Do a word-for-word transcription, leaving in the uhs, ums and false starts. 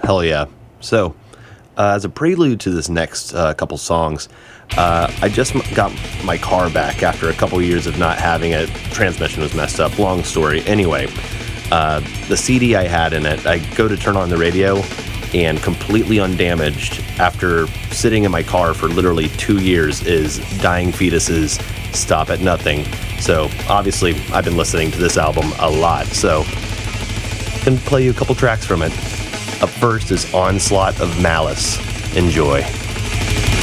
Hell yeah. So, uh, as a prelude to this next uh, couple songs, uh, I just m- got my car back after a couple years of not having it. Transmission was messed up. Long story. Anyway, uh, the C D I had in it, I go to turn on the radio, and completely undamaged after sitting in my car for literally two years is Dying Fetuses, Stop at Nothing. So obviously I've been listening to this album a lot, so I can play you a couple tracks from it. Up first is Onslaught of Malice. Enjoy.